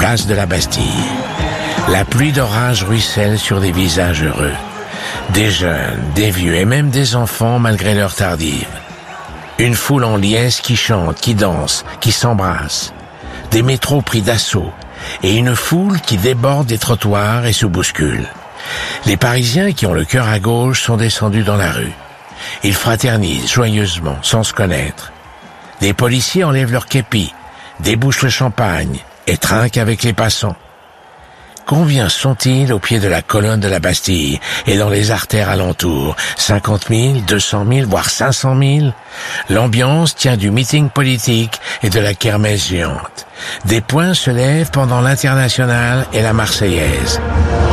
place de la Bastille. La pluie d'orage ruisselle sur des visages heureux. Des jeunes, des vieux et même des enfants malgré l'heure tardive. Une foule en liesse qui chante, qui danse, qui s'embrasse. Des métros pris d'assaut et une foule qui déborde des trottoirs et se bouscule. Les Parisiens qui ont le cœur à gauche sont descendus dans la rue. Ils fraternisent joyeusement, sans se connaître. Des policiers enlèvent leur képi, débouchent le champagne et trinquent avec les passants. Combien sont-ils au pied de la colonne de la Bastille et dans les artères alentours? 50 000, 200 000, voire 500 000? L'ambiance tient du meeting politique et de la kermesse géante. Des points se lèvent pendant l'Internationale et la Marseillaise.